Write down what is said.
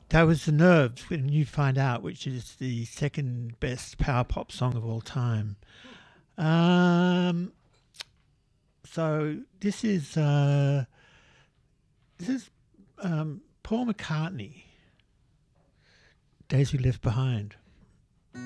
That was the Nerves when you find out, which is the second best power pop song of all time. Um, so this is Paul McCartney, Days We Left Behind.